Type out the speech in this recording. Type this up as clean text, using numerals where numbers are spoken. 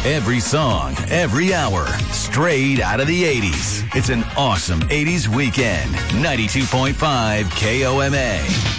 Every song, every hour, straight out of the 80s. It's an awesome 80s weekend. 92.5 KOMA.